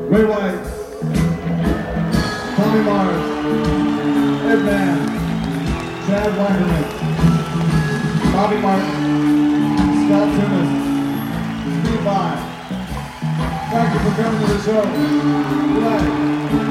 Ray White, Tommy Mars, Ed Mann, Chad Wackerman, Bobby Martin, Scott Tunis, Steve Vai. Thank you for coming to the show. Good night.